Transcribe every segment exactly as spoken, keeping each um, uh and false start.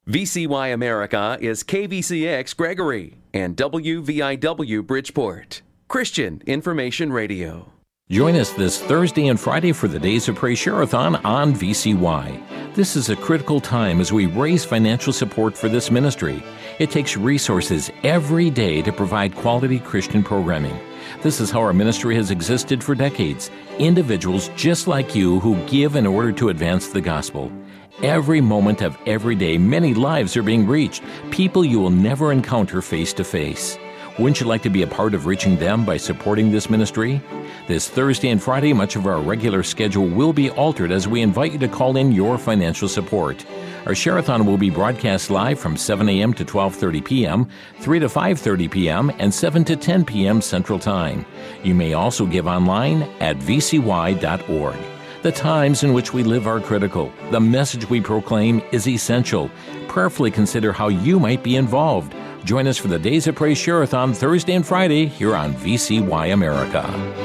V C Y America is K V C X Gregory and W V I W Bridgeport. Christian Information Radio. Join us this Thursday and Friday for the Days of Praise Share-a-thon on V C Y. This is a critical time as we raise financial support for this ministry. It takes resources every day to provide quality Christian programming. This is how our ministry has existed for decades. Individuals just like you who give in order to advance the gospel. Every moment of every day, many lives are being reached, people you will never encounter face to face. Wouldn't you like to be a part of reaching them by supporting this ministry? This Thursday and Friday, much of our regular schedule will be altered as we invite you to call in your financial support. Our Share-a-thon will be broadcast live from seven a.m. to twelve thirty p.m., three to five thirty p.m., and seven to ten p.m. Central Time. You may also give online at v c y dot org. The times in which we live are critical. The message we proclaim is essential. Prayerfully consider how you might be involved. Join us for the Days of Praise Share-a-thon Thursday and Friday here on V C Y America.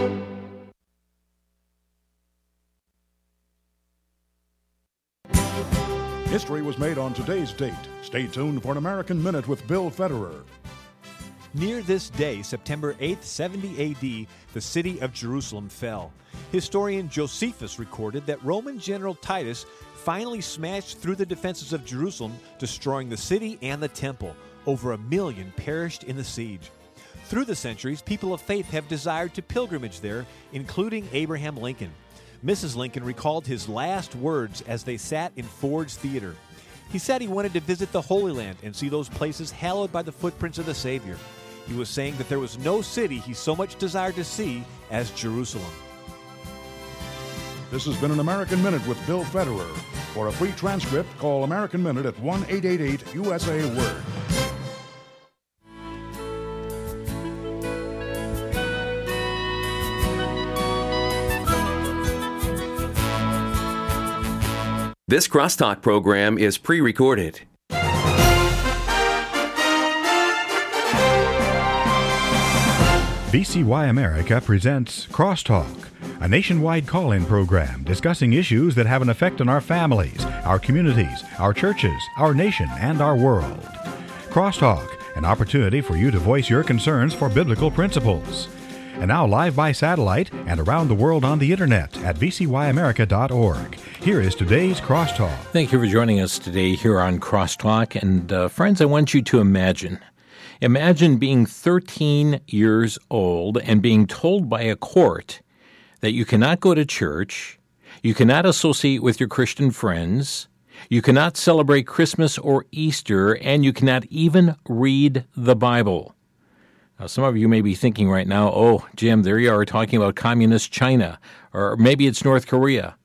History was made on today's date. Stay tuned for an American Minute with Bill Federer. Near this day, September eighth, seventy A D, the city of Jerusalem fell. Historian Josephus recorded that Roman General Titus finally smashed through the defenses of Jerusalem, destroying the city and the temple. Over a million perished in the siege. Through the centuries, people of faith have desired to pilgrimage there, including Abraham Lincoln. Missus Lincoln recalled his last words as they sat in Ford's Theater. He said he wanted to visit the Holy Land and see those places hallowed by the footprints of the Savior. He was saying that there was no city he so much desired to see as Jerusalem. This has been an American Minute with Bill Federer. For a free transcript, call American Minute at one eight eight eight U S A Word. This Crosstalk program is pre-recorded. V C Y America presents Crosstalk, a nationwide call-in program discussing issues that have an effect on our families, our communities, our churches, our nation, and our world. Crosstalk, an opportunity for you to voice your concerns for biblical principles. And now live by satellite and around the world on the internet at v c y america dot org. Here is today's Crosstalk. Thank you for joining us today here on Crosstalk. And uh, friends, I want you to imagine. Imagine being thirteen years old and being told by a court that you cannot go to church, you cannot associate with your Christian friends, you cannot celebrate Christmas or Easter, and you cannot even read the Bible. Now, some of you may be thinking right now, oh, Jim, there you are talking about communist China, or maybe it's North Korea.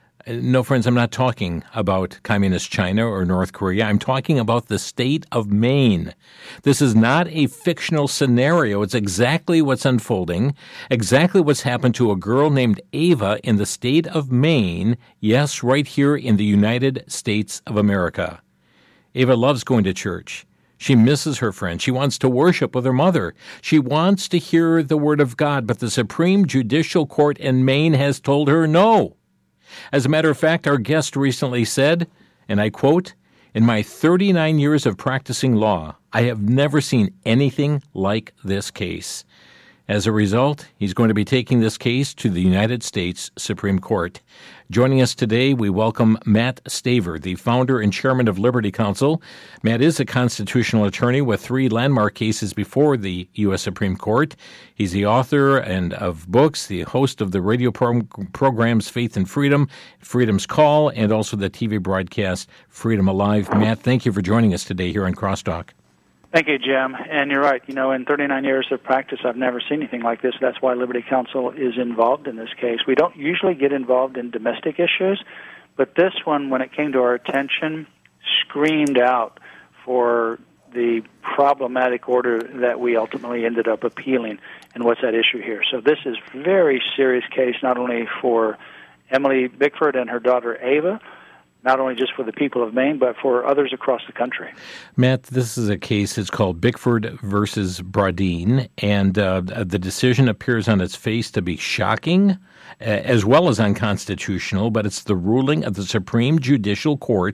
No, friends, I'm not talking about communist China or North Korea. I'm talking about the state of Maine. This is not a fictional scenario. It's exactly what's unfolding, exactly what's happened to a girl named Ava in the state of Maine, yes, right here in the United States of America. Ava loves going to church. She misses her friends. She wants to worship with her mother. She wants to hear the Word of God, but the Supreme Judicial Court in Maine has told her no. As a matter of fact, our guest recently said, and I quote, "In my thirty-nine years of practicing law, I have never seen anything like this case." As a result, he's going to be taking this case to the United States Supreme Court. Joining us today, we welcome Matt Staver, the founder and chairman of Liberty Counsel. Matt is a constitutional attorney with three landmark cases before the U S Supreme Court. He's the author and of books, the host of the radio pro- programs Faith and Freedom, Freedom's Call, and also the T V broadcast Freedom Alive. Matt, thank you for joining us today here on Crosstalk. Thank you, Jim. And you're right. You know, in thirty-nine years of practice, I've never seen anything like this. That's why Liberty Counsel is involved in this case. We don't usually get involved in domestic issues, but this one, when it came to our attention, screamed out for the problematic order that we ultimately ended up appealing and what's at issue here. So this is a very serious case, not only for Emily Bickford and her daughter Ava, not only just for the people of Maine, but for others across the country. Matt, this is a case, it's called Bickford versus Brodeen, and uh, the decision appears on its face to be shocking, uh, as well as unconstitutional, but it's the ruling of the Supreme Judicial Court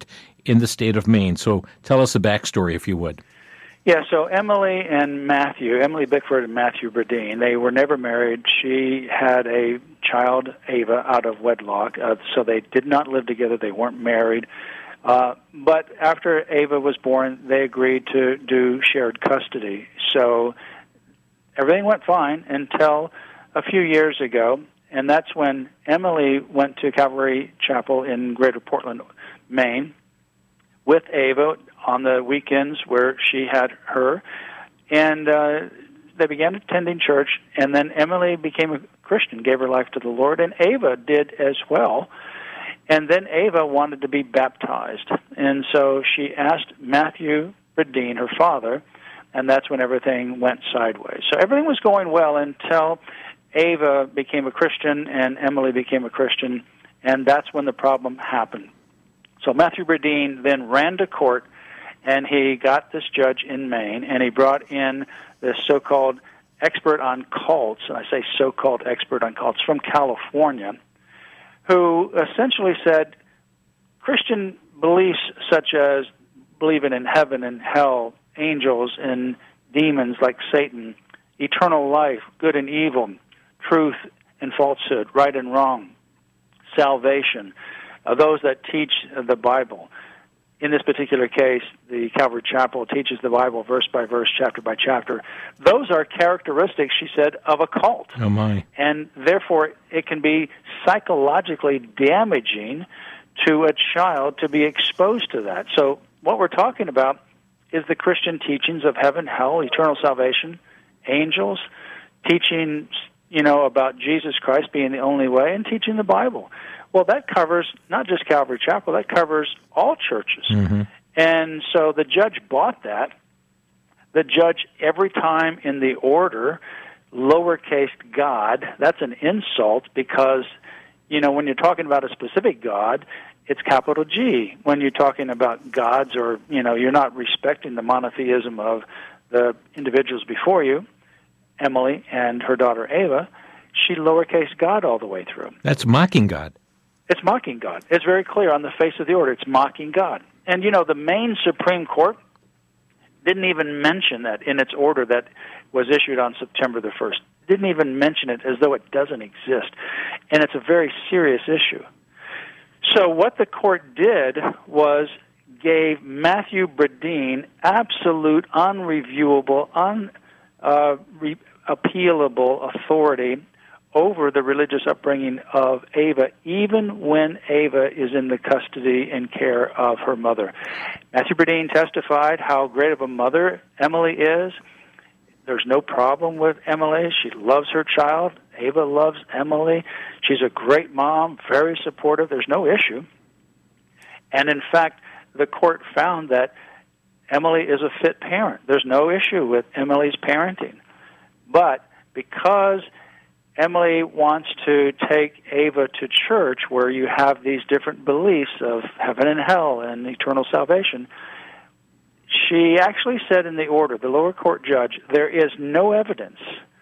in the state of Maine. So tell us the backstory, if you would. Yeah, so Emily and Matthew, Emily Bickford and Matthew Bradeen, they were never married. She had a child, Ava, out of wedlock, uh, so they did not live together. They weren't married. Uh, but after Ava was born, they agreed to do shared custody. So everything went fine until a few years ago, and that's when Emily went to Calvary Chapel in Greater Portland, Maine, with Ava on the weekends where she had her, and uh, they began attending church, and then Emily became a Christian, gave her life to the Lord, and Ava did as well. And then Ava wanted to be baptized, and so she asked Matthew Bradeen, her father, and that's when everything went sideways. So everything was going well until Ava became a Christian and Emily became a Christian, and that's when the problem happened. So Matthew Bradeen then ran to court, and he got this judge in Maine, and he brought in this so-called expert on cults, and I say so-called expert on cults, from California, who essentially said Christian beliefs such as believing in heaven and hell, angels and demons like Satan, eternal life, good and evil, truth and falsehood, right and wrong, salvation, uh, those that teach the Bible. In this particular case, the Calvary Chapel teaches the Bible verse by verse, chapter by chapter. Those are characteristics, she said, of a cult. Oh, my. And therefore, it can be psychologically damaging to a child to be exposed to that. So what we're talking about is the Christian teachings of heaven, hell, eternal salvation, angels, teaching, you know, about Jesus Christ being the only way, and teaching the Bible. Well, that covers not just Calvary Chapel, that covers all churches. Mm-hmm. And so the judge bought that. The judge, every time in the order, lowercase God, that's an insult because, you know, when you're talking about a specific God, it's capital G. When you're talking about gods or, you know, you're not respecting the monotheism of the individuals before you, Emily and her daughter Ava, she lowercase God all the way through. That's mocking God. It's mocking God. It's very clear on the face of the order. It's mocking God. And, you know, the Maine Supreme Court didn't even mention that in its order that was issued on September the first. Didn't even mention it as though it doesn't exist. And it's a very serious issue. So what the court did was gave Matthew Bradeen absolute, unreviewable, unappealable uh, authority over the religious upbringing of Ava, even when Ava is in the custody and care of her mother. Matthew Bradeen testified how great of a mother Emily is. There's no problem with Emily. She loves her child. Ava loves Emily. She's a great mom, very supportive. There's no issue. And in fact, the court found that Emily is a fit parent. There's no issue with Emily's parenting. But because Emily wants to take Ava to church where you have these different beliefs of heaven and hell and eternal salvation, she actually said in the order, the lower court judge, there is no evidence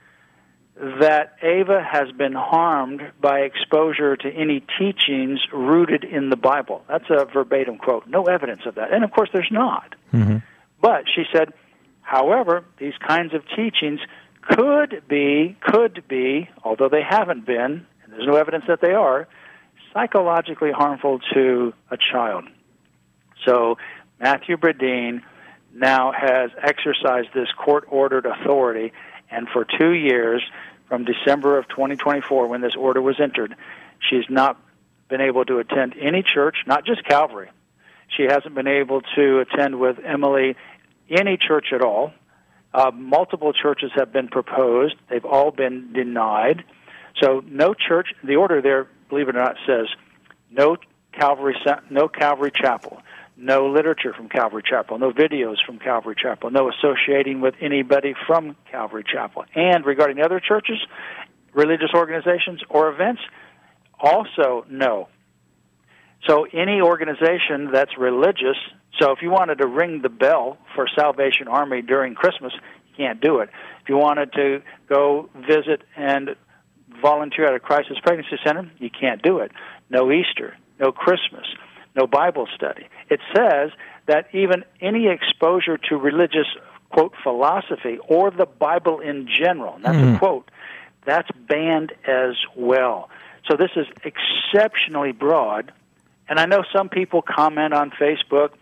that Ava has been harmed by exposure to any teachings rooted in the Bible. That's a verbatim quote. No evidence of that. And, of course, there's not. Mm-hmm. But she said, however, these kinds of teachings could be, could be, although they haven't been, and there's no evidence that they are, psychologically harmful to a child. So Matthew Bradeen now has exercised this court-ordered authority, and for two years, from December of twenty twenty-four, when this order was entered, she's not been able to attend any church, not just Calvary. She hasn't been able to attend with Emily any church at all. Uh, multiple churches have been proposed. They've all been denied. So no church, the order there, believe it or not, says no Calvary, no Calvary Chapel, no literature from Calvary Chapel, no videos from Calvary Chapel, no associating with anybody from Calvary Chapel. And regarding other churches, religious organizations, or events, also no. So any organization that's religious, so if you wanted to ring the bell for Salvation Army during Christmas, you can't do it. If you wanted to go visit and volunteer at a crisis pregnancy center, you can't do it. No Easter, no Christmas, no Bible study. It says that even any exposure to religious, quote, philosophy or the Bible in general, and that's mm. a quote, that's banned as well. So this is exceptionally broad. And I know some people comment on Facebook.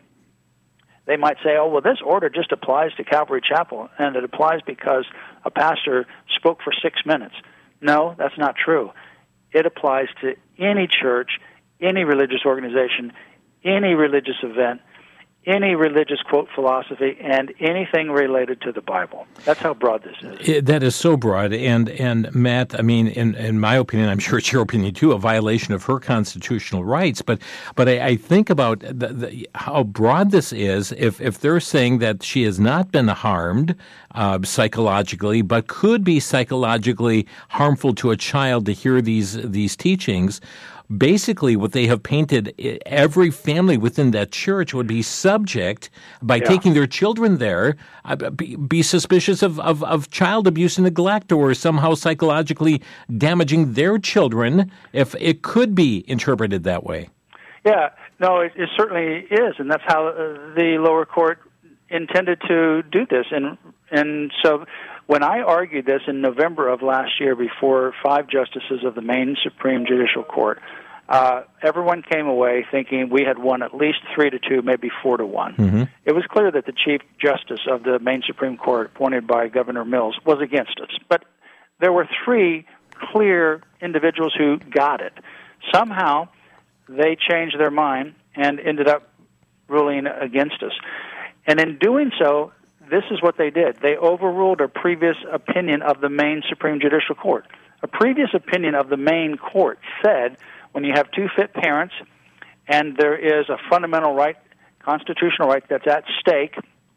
They might say, oh, well, this order just applies to Calvary Chapel, and it applies because a pastor spoke for six minutes. No, that's not true. It applies to any church, any religious organization, any religious event, any religious, quote, philosophy, and anything related to the Bible. That's how broad this is. It, that is so broad. And, and Matt, I mean, in, in my opinion, I'm sure it's your opinion too, a violation of her constitutional rights. But but I, I think about the, the, how broad this is if, if they're saying that she has not been harmed uh, psychologically, but could be psychologically harmful to a child to hear these these teachings. Basically, what they have painted, every family within that church would be subject, by yeah. taking their children there, uh, be, be suspicious of, of, of child abuse and neglect, or somehow psychologically damaging their children, if it could be interpreted that way. Yeah, no, it, it certainly is, and that's how uh, the lower court intended to do this. And, and so when I argued this in November of last year before five justices of the Maine Supreme Judicial Court, uh, everyone came away thinking we had won at least three to two, maybe four to one. Mm-hmm. It was clear that the Chief Justice of the Maine Supreme Court, appointed by Governor Mills, was against us. But there were three clear individuals who got it. Somehow they changed their mind and ended up ruling against us. And in doing so, this is what they did. They overruled a previous opinion of the Maine Supreme Judicial Court. A previous opinion of the Maine court said when you have two fit parents and there is a fundamental right, constitutional right that's at stake,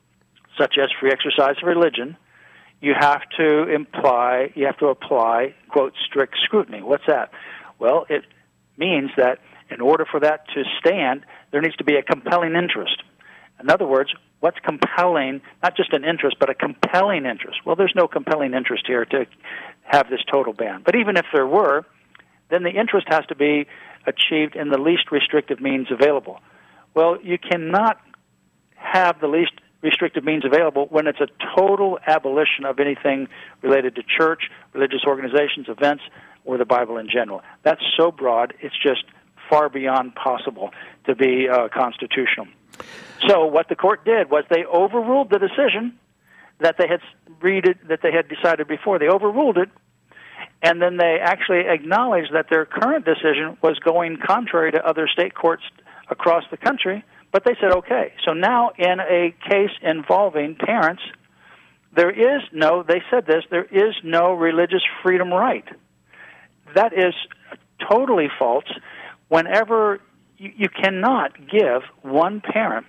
such as free exercise of religion, you have to imply, you have to apply, quote, strict scrutiny. What's that? Well, it means that in order for that to stand, there needs to be a compelling interest. In other words, what's compelling, not just an interest, but a compelling interest? Well, there's no compelling interest here to have this total ban. But even if there were, then the interest has to be achieved in the least restrictive means available. Well, you cannot have the least restrictive means available when it's a total abolition of anything related to church, religious organizations, events, or the Bible in general. That's so broad, it's just far beyond possible to be uh, constitutional. So what the court did was they overruled the decision that they had read it, that they had decided before. They overruled it, and then they actually acknowledged that their current decision was going contrary to other state courts across the country, but they said, okay. So now in a case involving parents, there is no, they said this, there is no religious freedom right. That is totally false. Whenever you, you cannot give one parent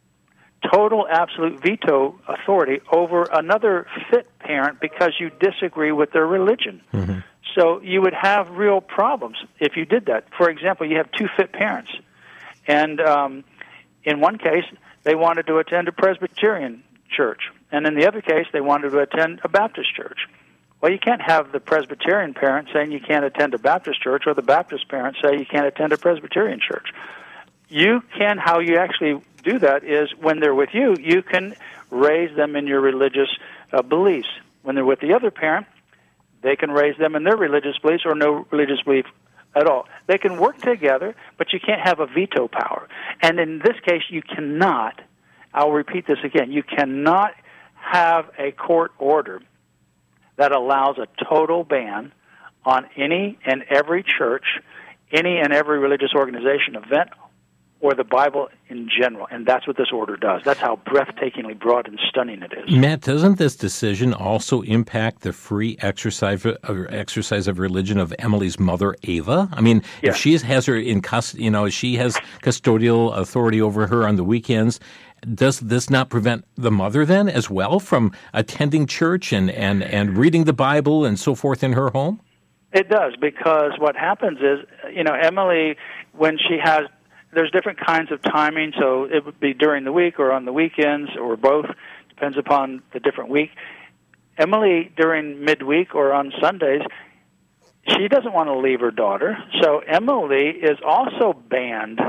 total absolute veto authority over another fit parent because you disagree with their religion. Mm-hmm. So you would have real problems if you did that. For example, you have two fit parents, and um, in one case, they wanted to attend a Presbyterian church, and in the other case, they wanted to attend a Baptist church. Well, you can't have the Presbyterian parent saying you can't attend a Baptist church, or the Baptist parent say you can't attend a Presbyterian church. You can, how you actually do that is when they're with you, you can raise them in your religious uh, beliefs. When they're with the other parent, they can raise them in their religious beliefs or no religious belief at all. They can work together, but you can't have a veto power. And in this case, you cannot, I'll repeat this again, you cannot have a court order that allows a total ban on any and every church, any and every religious organization, event, or the Bible in general. And that's what this order does. That's how breathtakingly broad and stunning it is. Matt, doesn't this decision also impact the free exercise of, exercise of religion of Emily's mother, Ava? I mean, yes. If she has her in custody, you know, she has custodial authority over her on the weekends, does this not prevent the mother then as well from attending church and, and, and reading the Bible and so forth in her home? It does, because what happens is, you know, Emily, when she has, there's different kinds of timing, so it would be during the week or on the weekends or both, depends upon the different week. Emily, during midweek or on Sundays, she doesn't want to leave her daughter, so Emily is also banned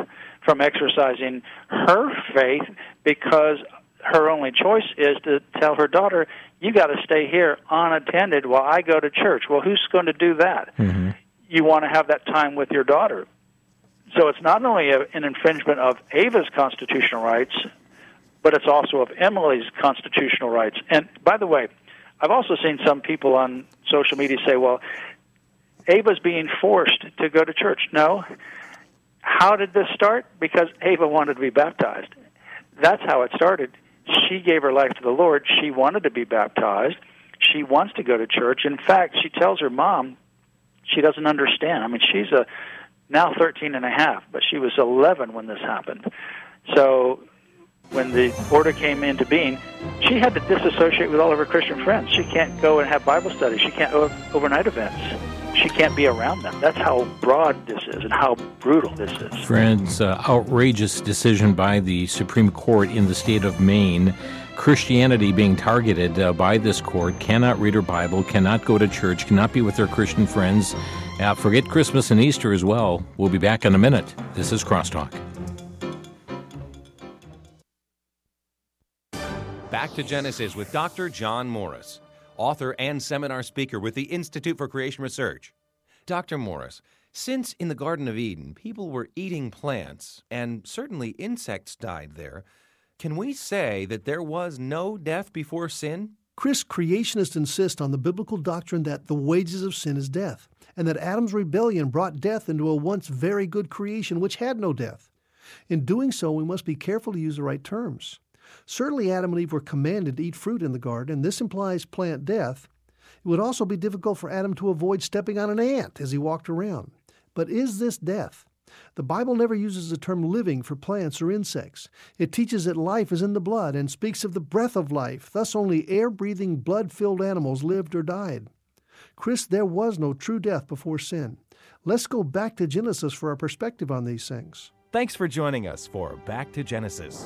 from exercising her faith because her only choice is to tell her daughter, you got to stay here unattended while I go to church. Well, who's going to do that? Mm-hmm. You want to have that time with your daughter. So it's not only a, an infringement of Ava's constitutional rights, but it's also of Emily's constitutional rights. And by the way, I've also seen some people on social media say, well, Ava's being forced to go to church. No. How did this start? Because Ava wanted to be baptized. That's how it started. She gave her life to the Lord. She wanted to be baptized. She wants to go to church. In fact, she tells her mom she doesn't understand. I mean, she's a now thirteen and a half, but she was eleven when this happened. So when the order came into being, she had to disassociate with all of her Christian friends. She can't go and have Bible studies. She can't go to overnight events. She can't be around them. That's how broad this is and how brutal this is. Friends, uh, outrageous decision by the Supreme Court in the state of Maine. Christianity being targeted uh, by this court, cannot read her Bible, cannot go to church, cannot be with their Christian friends. Uh, forget Christmas and Easter as well. We'll be back in a minute. This is Crosstalk. Back to Genesis with Doctor John Morris, author and seminar speaker with the Institute for Creation Research. Doctor Morris, since in the Garden of Eden people were eating plants and certainly insects died there, can we say that there was no death before sin? Chris, creationists insist on the biblical doctrine that the wages of sin is death, and that Adam's rebellion brought death into a once very good creation which had no death. In doing so, we must be careful to use the right terms. Certainly Adam and Eve were commanded to eat fruit in the garden, and this implies plant death. It would also be difficult for Adam to avoid stepping on an ant as he walked around. But is this death? The Bible never uses the term living for plants or insects. It teaches that life is in the blood and speaks of the breath of life. Thus only air-breathing, blood-filled animals lived or died. Chris, there was no true death before sin. Let's go back to Genesis for our perspective on these things. Thanks for joining us for Back to Genesis.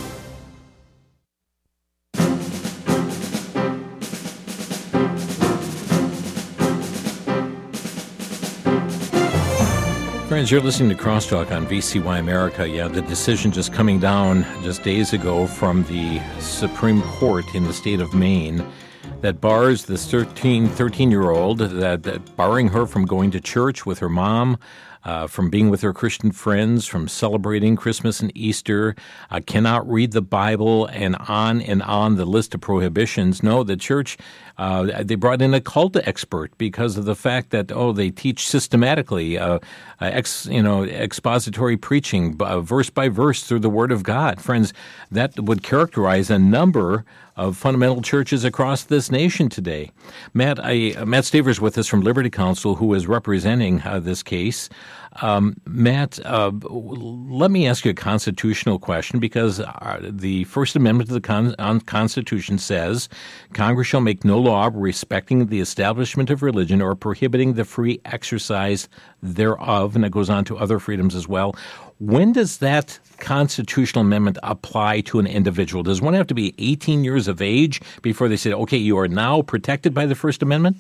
Friends, you're listening to Crosstalk on V C Y America. Yeah, the decision just coming down just days ago from the Supreme Court in the state of Maine that bars this thirteen, thirteen-year-old, that, that barring her from going to church with her mom, uh, from being with her Christian friends, from celebrating Christmas and Easter, uh, cannot read the Bible, and on and on the list of prohibitions. No, the church, uh, they brought in a cult expert because of the fact that, oh, they teach systematically, uh, uh, ex, you know, expository preaching, uh, verse by verse through the Word of God. Friends, that would characterize a number of fundamental churches across this nation today. Matt, I, uh, Matt Stavers with us from Liberty Counsel, who is representing uh, this case. Um, Matt, uh, let me ask you a constitutional question, because uh, the First Amendment to the Con- Constitution says Congress shall make no law respecting the establishment of religion or prohibiting the free exercise thereof, and it goes on to other freedoms as well. When does that constitutional amendment apply to an individual? Does one have to be eighteen years of age before they say, okay, you are now protected by the First Amendment?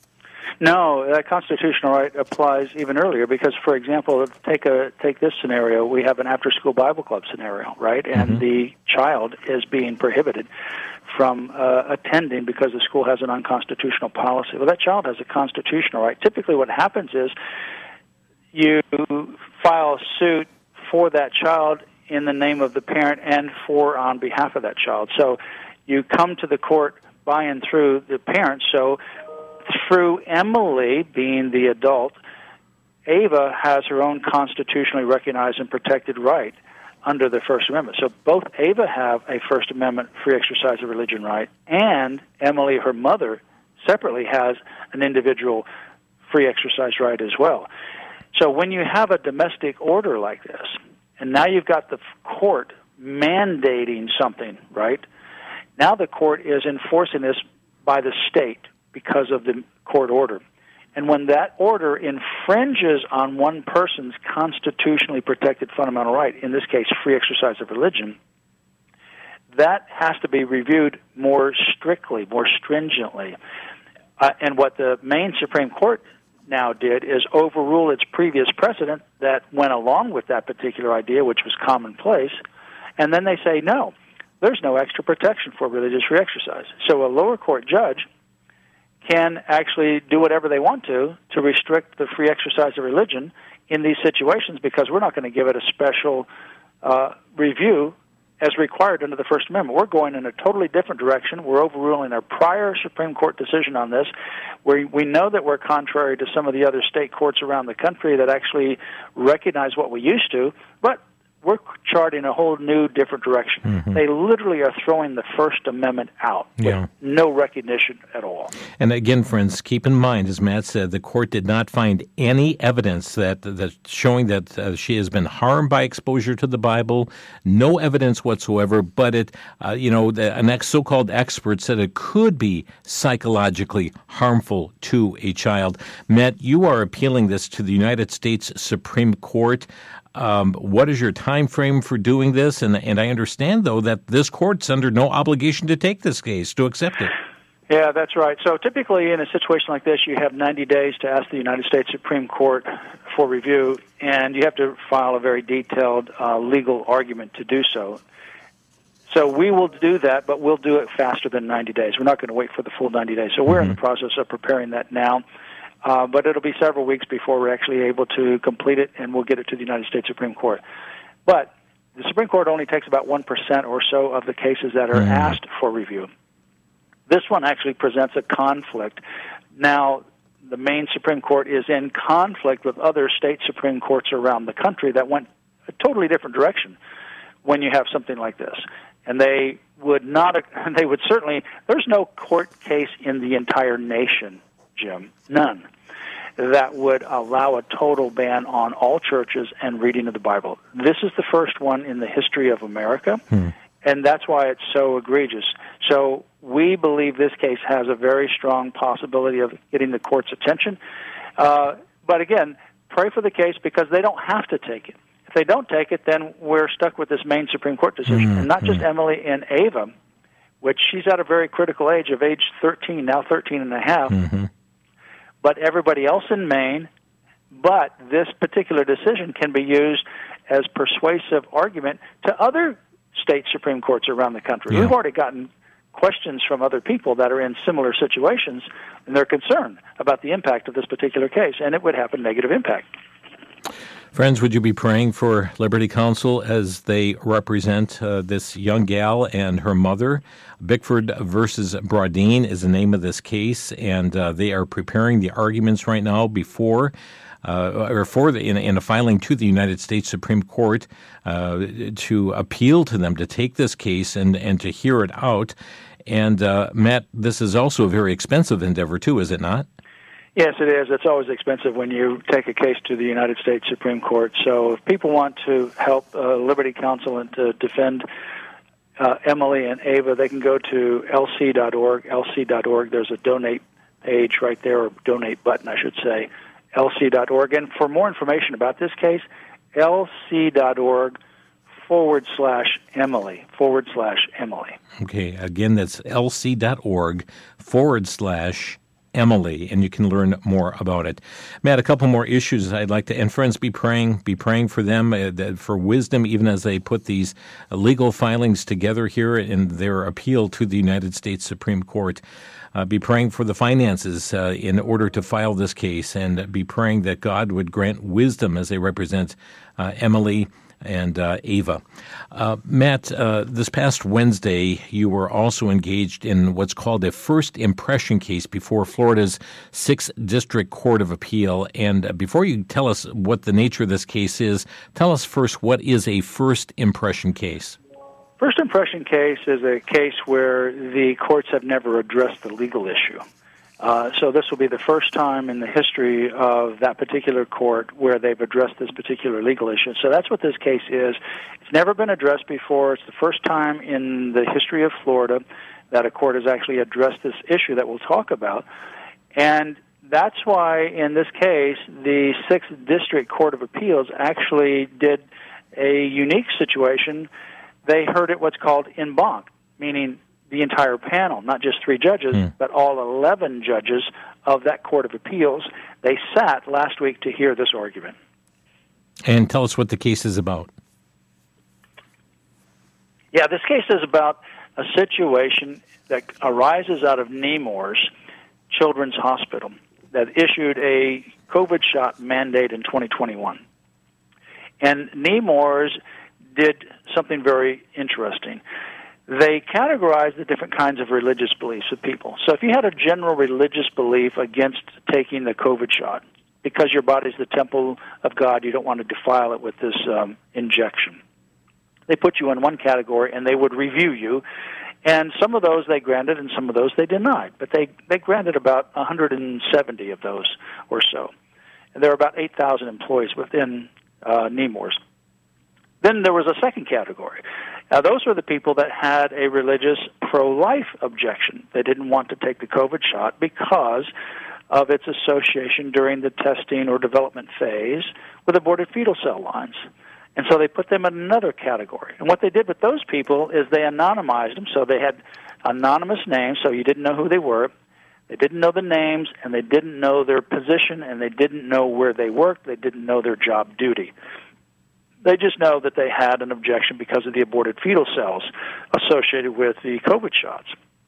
No, that constitutional right applies even earlier because, for example, take a take this scenario. We have an after-school Bible club scenario, right? And mm-hmm. the child is being prohibited from uh, attending because the school has an unconstitutional policy. Well, that child has a constitutional right. Typically what happens is you file a suit for that child in the name of the parent and for on behalf of that child. So you come to the court by and through the parent. So through Emily being the adult, Ava has her own constitutionally recognized and protected right under the First Amendment. So both Ava have a First Amendment free exercise of religion right, and Emily, her mother, separately has an individual free exercise right as well. So when you have a domestic order like this, and now you've got the court mandating something, right? Now the court is enforcing this by the state because of the court order. And when that order infringes on one person's constitutionally protected fundamental right, in this case, free exercise of religion, that has to be reviewed more strictly, more stringently. Uh, and what the Maine Supreme Court now did is overrule its previous precedent that went along with that particular idea, which was commonplace, and then they say, no, there's no extra protection for religious free exercise. So a lower court judge can actually do whatever they want to to restrict the free exercise of religion in these situations, because we're not going to give it a special uh, review as required under the First Amendment. We're going in a totally different direction. We're overruling our prior Supreme Court decision on this. We we know that we're contrary to some of the other state courts around the country that actually recognize what we used to, but we're charting a whole new, different direction. Mm-hmm. They literally are throwing the First Amendment out with yeah. no recognition at all. And again, friends, keep in mind, as Matt said, the court did not find any evidence that that showing that uh, she has been harmed by exposure to the Bible. No evidence whatsoever. But it, uh, you know, the, an ex, so-called expert said it could be psychologically harmful to a child. Matt, you are appealing this to the United States Supreme Court. Um, what is your time frame for doing this? And and I understand, though, that this court's under no obligation to take this case, to accept it. Yeah, that's right. So typically in a situation like this, you have ninety days to ask the United States Supreme Court for review, and you have to file a very detailed uh, legal argument to do so. So we will do that, but we'll do it faster than ninety days. We're not going to wait for the full ninety days. So we're mm-hmm. in the process of preparing that now. Uh, but it'll be several weeks before we're actually able to complete it, and we'll get it to the United States Supreme Court. But the Supreme Court only takes about one percent or so of the cases that are mm-hmm. asked for review. This one actually presents a conflict. Now, the Maine Supreme Court is in conflict with other state Supreme Courts around the country that went a totally different direction when you have something like this. And they would not, they would certainly, there's no court case in the entire nation, Jim, none, that would allow a total ban on all churches and reading of the Bible. This is the first one in the history of America, hmm. and that's why it's so egregious. So we believe this case has a very strong possibility of getting the court's attention. Uh, but again, pray for the case, because they don't have to take it. If they don't take it, then we're stuck with this Maine Supreme Court decision. Hmm. And not just hmm. Emily and Ava, which she's at a very critical age of age thirteen, now thirteen and a half, mm-hmm. but everybody else in Maine. But this particular decision can be used as persuasive argument to other state Supreme Courts around the country. Yeah. We've already gotten questions from other people that are in similar situations, and they're concerned about the impact of this particular case, and it would have a negative impact. Friends, would you be praying for Liberty Counsel as they represent uh, this young gal and her mother? Bickford versus Brodeen is the name of this case, and uh, they are preparing the arguments right now before uh, or for the in, in a filing to the United States Supreme Court uh, to appeal to them to take this case and, and to hear it out. And uh, Matt, this is also a very expensive endeavor too, is it not? Yes, it is. It's always expensive when you take a case to the United States Supreme Court. So if people want to help uh, Liberty Counsel and to defend uh, Emily and Ava, they can go to L C dot org, L C dot org. There's a donate page right there, or donate button, I should say, L C dot org. And for more information about this case, L C dot org forward slash Emily, forward slash Emily. Okay, again, that's L C dot org forward slash Emily, and you can learn more about it. Matt, a couple more issues I'd like to, and friends, be praying, be praying for them, uh, for wisdom, even as they put these uh, legal filings together here in their appeal to the United States Supreme Court. Uh, be praying for the finances uh, in order to file this case, and be praying that God would grant wisdom as they represent uh, Emily and uh, Ava. Uh, Matt, uh, this past Wednesday, you were also engaged in what's called a first impression case before Florida's sixth District Court of Appeal. And uh, before you tell us what the nature of this case is, tell us first, what is a first impression case? First impression case is a case where the courts have never addressed the legal issue. Uh, so this will be the first time in the history of that particular court where they've addressed this particular legal issue. So that's what this case is. It's never been addressed before. It's the first time in the history of Florida that a court has actually addressed this issue that we'll talk about. And that's why, in this case, the sixth District Court of Appeals actually did a unique situation. They heard it what's called en banc, meaning the entire panel, not just three judges, Hmm. but all eleven judges of that Court of Appeals. They sat last week to hear this argument. And tell us what the case is about. Yeah, this case is about a situation that arises out of Nemours Children's Hospital that issued a COVID shot mandate in twenty twenty-one. And Nemours did something very interesting. They categorized the different kinds of religious beliefs of people. So if you had a general religious belief against taking the COVID shot, because your body's the temple of God, you don't want to defile it with this um, injection, they put you in one category, and they would review you. And some of those they granted, and some of those they denied. But they, they granted about one hundred seventy of those or so. And there are about eight thousand employees within uh, Nemours. Then there was a second category. Now, those were the people that had a religious pro-life objection. They didn't want to take the COVID shot because of its association during the testing or development phase with aborted fetal cell lines. And so they put them in another category. And what they did with those people is they anonymized them, so they had anonymous names, so you didn't know who they were. They didn't know the names, and they didn't know their position, and they didn't know where they worked. They didn't know their job duty. They just know that they had an objection because of the aborted fetal cells associated with the COVID shots.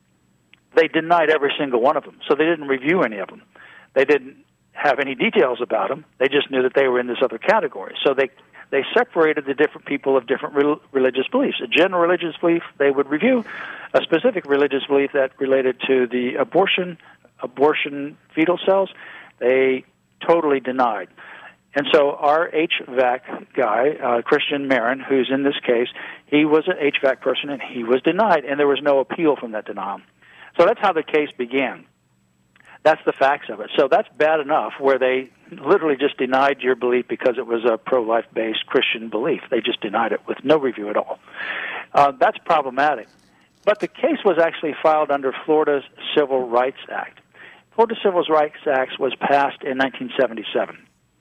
They denied every single one of them, so they didn't review any of them. They didn't have any details about them. They just knew that they were in this other category. So they they separated the different people of different re- religious beliefs. A general religious belief they would review, a specific religious belief that related to the abortion, abortion fetal cells, they totally denied. And so our H V A C guy, uh, Christian Marin, who's in this case, he was an H V A C person, and he was denied, and there was no appeal from that denial. So that's how the case began. That's the facts of it. So that's bad enough where they literally just denied your belief because it was a pro-life-based Christian belief. They just denied it with no review at all. Uh, that's problematic. But the case was actually filed under Florida's Civil Rights Act. Florida Civil Rights Act was passed in nineteen seventy-seven.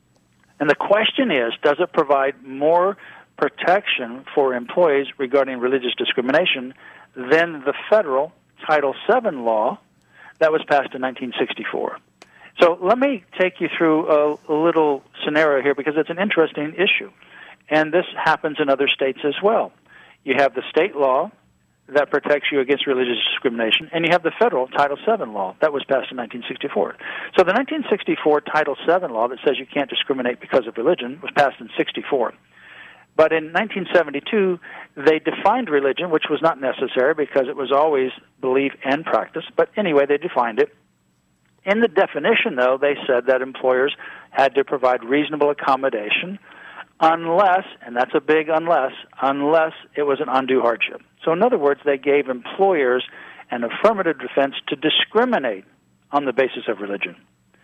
And the question is, does it provide more protection for employees regarding religious discrimination than the federal Title seven law that was passed in nineteen sixty-four? So let me take you through a, a little scenario here because it's an interesting issue. And this happens in other states as well. You have the state law that protects you against religious discrimination, and you have the federal Title seven law that was passed in nineteen sixty-four. So the nineteen sixty-four Title seven law that says you can't discriminate because of religion was passed in sixty-four. But in nineteen seventy-two, they defined religion, which was not necessary because it was always belief and practice. But anyway, they defined it. In the definition, though, they said that employers had to provide reasonable accommodation unless, and that's a big unless, unless it was an undue hardship. So in other words, they gave employers an affirmative defense to discriminate on the basis of religion.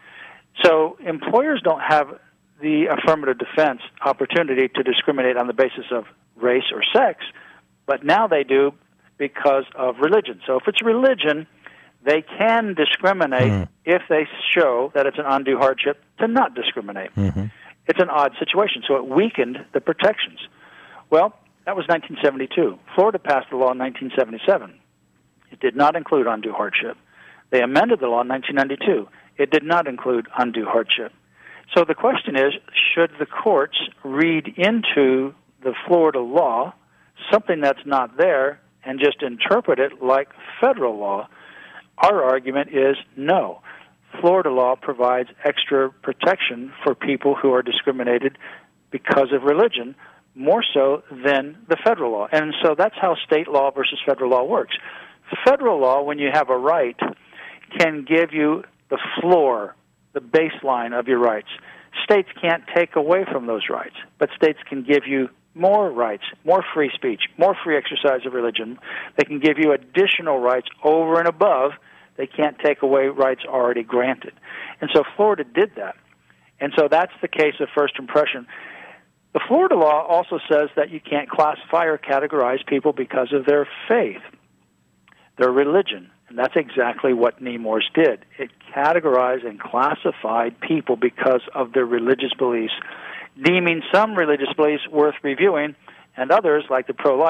So employers don't have the affirmative defense opportunity to discriminate on the basis of race or sex, but now they do because of religion. So if it's religion, they can discriminate mm. if they show that it's an undue hardship to not discriminate. Mm-hmm. It's an odd situation, so it weakened the protections. Well, that was nineteen seventy-two. Florida passed the law in nineteen seventy-seven. It did not include undue hardship. They amended the law in nineteen ninety-two. It did not include undue hardship. So the question is, should the courts read into the Florida law something that's not there and just interpret it like federal law? Our argument is no. Florida law provides extra protection for people who are discriminated because of religion, more so than the federal law. And so that's how state law versus federal law works. Federal law, when you have a right, can give you the floor, the baseline of your rights. States can't take away from those rights, but states can give you more rights, more free speech, more free exercise of religion. They can give you additional rights over and above. They can't take away rights already granted. And so Florida did that. And so that's the case of first impression. The Florida law also says that you can't classify or categorize people because of their faith, their religion. And that's exactly what Nemours did. It categorized and classified people because of their religious beliefs, deeming some religious beliefs worth reviewing and others, like the pro-life,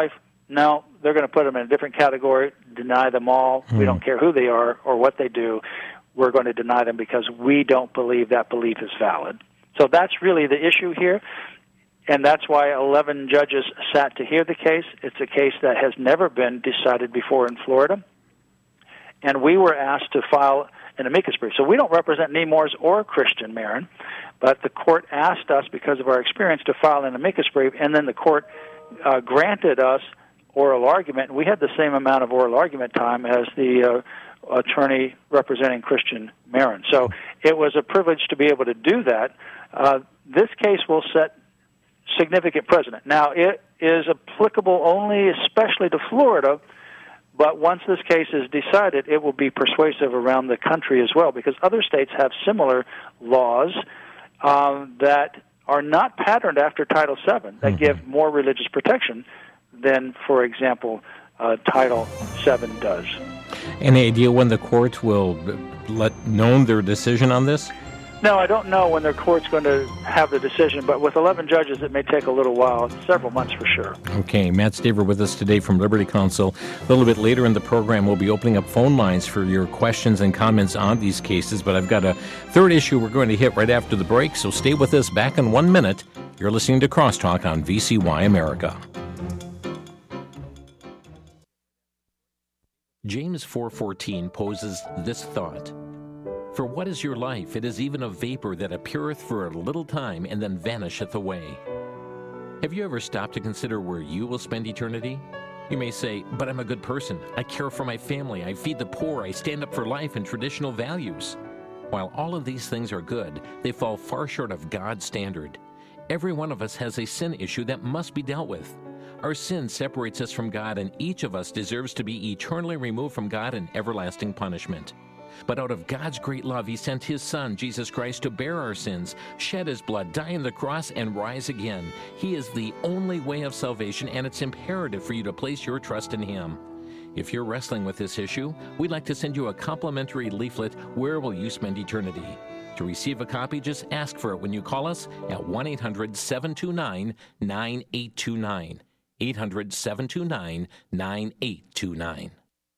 no, they're going to put them in a different category, deny them all. Mm. We don't care who they are or what they do. We're going to deny them because we don't believe that belief is valid. So that's really the issue here, and that's why eleven judges sat to hear the case. It's a case that has never been decided before in Florida, and we were asked to file an amicus brief. So we don't represent Nemours or Christian Marin, but the court asked us, because of our experience, to file an amicus brief, and then the court uh, granted us oral argument. We had the same amount of oral argument time as the uh, attorney representing Christian Marin. So it was a privilege to be able to do that. Uh, this case will set significant precedent. Now, it is applicable only especially to Florida, but once this case is decided, it will be persuasive around the country as well, because other states have similar laws um, that are not patterned after Title seven, that mm-hmm. give more religious protection than, for example, uh, Title seven does. Any idea when the court will let known their decision on this? No, I don't know when the court's going to have the decision, but with eleven judges, it may take a little while, several months for sure. Okay, Matt Staver with us today from Liberty Counsel. A little bit later in the program, we'll be opening up phone lines for your questions and comments on these cases, but I've got a third issue we're going to hit right after the break, so stay with us. Back in one minute. You're listening to Crosstalk on V C Y America. James four fourteen poses this thought. For what is your life? It is even a vapor that appeareth for a little time and then vanisheth away. Have you ever stopped to consider where you will spend eternity? You may say, but I'm a good person. I care for my family. I feed the poor. I stand up for life and traditional values. While all of these things are good, they fall far short of God's standard. Every one of us has a sin issue that must be dealt with. Our sin separates us from God, and each of us deserves to be eternally removed from God in everlasting punishment. But out of God's great love, He sent His Son, Jesus Christ, to bear our sins, shed His blood, die on the cross, and rise again. He is the only way of salvation, and it's imperative for you to place your trust in Him. If you're wrestling with this issue, we'd like to send you a complimentary leaflet, Where Will You Spend Eternity? To receive a copy, just ask for it when you call us at one eight hundred seven two nine nine eight two nine. eight hundred seven two nine nine eight two nine.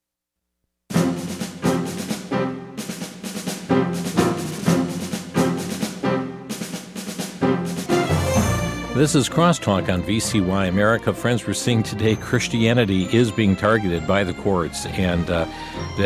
This is Crosstalk on V C Y America. Friends, we're seeing today Christianity is being targeted by the courts, and uh, the